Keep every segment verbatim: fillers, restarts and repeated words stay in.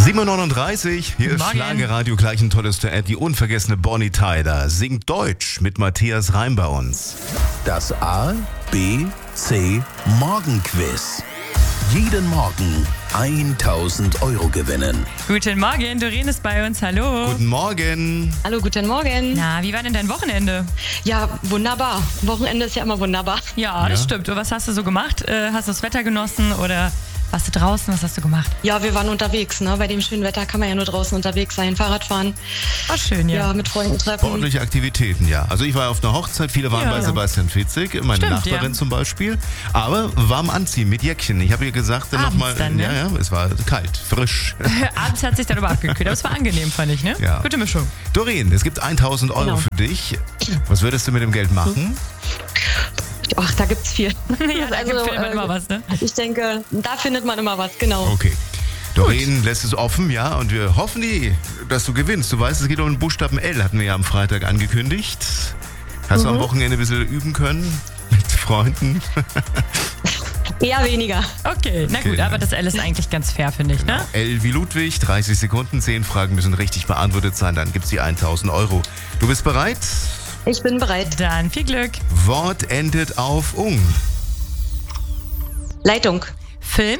sieben Uhr neununddreißig, hier ist Morgen. Schlagerradio, gleich ein tolles Duett. Die unvergessene Bonnie Tyler singt Deutsch mit Matthias Reim bei uns. Das A, B, C Morgenquiz. Jeden Morgen tausend Euro gewinnen. Guten Morgen, Doreen ist bei uns, hallo. Guten Morgen. Hallo, guten Morgen. Na, wie war denn dein Wochenende? Ja, wunderbar. Wochenende ist ja immer wunderbar. Ja, das Ja. stimmt. Und was hast du so gemacht? Äh, hast du das Wetter genossen oder warst du draußen? Was hast du gemacht? Ja, wir waren unterwegs. Ne? Bei dem schönen Wetter kann man ja nur draußen unterwegs sein, Fahrrad fahren, War schön, ja. ja, mit Freunden treffen. Sportliche Aktivitäten, ja. Also ich war auf einer Hochzeit, viele waren Ja. bei Sebastian Fitzig, meine Stimmt, Nachbarin ja. zum Beispiel. Aber warm anziehen mit Jäckchen. Ich habe ihr gesagt, dann Abends nochmal, dann, ne? ja, ja, es war kalt, frisch. Abends hat sich dann aber abgekühlt, aber es war angenehm, fand ich, ne? Ja. Gute Mischung. Doreen, es gibt tausend Euro Genau. für dich. Was würdest du mit dem Geld machen? Ach, da gibt's viel. Ja, da Also, findet man äh, immer was, ne? Ich denke, da findet man immer was, genau. Okay. Doreen lässt es offen, ja, und wir hoffen, die, dass du gewinnst. Du weißt, es geht um den Buchstaben L, hatten wir ja am Freitag angekündigt. Hast Mhm. du am Wochenende ein bisschen üben können mit Freunden? Eher weniger. Okay, na gut, Okay. aber das L ist eigentlich ganz fair, finde ich, ne? L wie Ludwig, dreißig Sekunden, zehn Fragen müssen richtig beantwortet sein, dann gibt's die tausend Euro. Du bist bereit? Ich bin bereit. Dann viel Glück. Wort endet auf ung. Leitung. Film,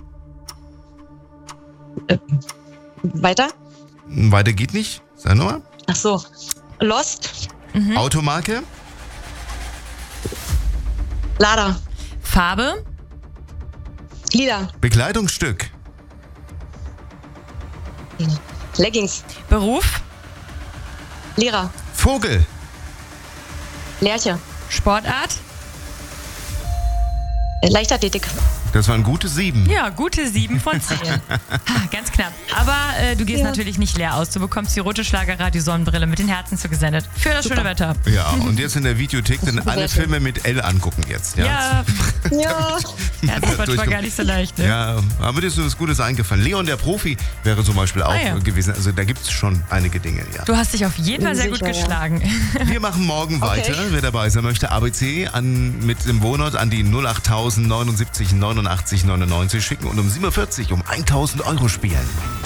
Weiter? Weiter geht nicht. Sag nochmal. Ach so. Lost. Automarke, Lader. Farbe, Lieder. Bekleidungsstück, Leggings. Beruf, Lehrer. Vogel, Lerche. Sportart. Äh, Leichtathletik. das waren gute sieben. Ja, gute sieben von zehn. Ha, ganz knapp. Aber äh, du gehst Ja. natürlich nicht leer aus. Du bekommst die rote Schlagerradio-Sonnenbrille mit den Herzen zugesendet. Für das schöne Wetter. Ja, und jetzt in der Videothek dann alle schön. Filme mit L angucken jetzt. Ja, Ja, Ja. ja das war Durch- gar nicht so leicht. Ne? ja, aber dir ist so was Gutes eingefallen. Leon der Profi wäre zum Beispiel auch Ah, ja. gewesen. Also da gibt es schon einige Dinge, ja. Du hast dich auf jeden Fall sehr gut Sicher, ja. geschlagen. Wir machen morgen weiter. Wer dabei sein möchte, A B C an, mit dem Wohnort an die null acht null null neunundsiebzig neunundachtzig neunundneunzig schicken und um sieben Uhr vierzig um tausend Euro spielen.